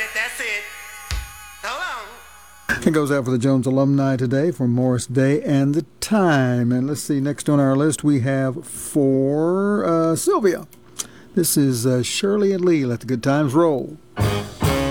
That's it. Hold on. It goes out for the Jones alumni today for Morris Day and the Time. And let's see, next on our list we have for Sylvia. This is Shirley and Lee. Let the good times roll.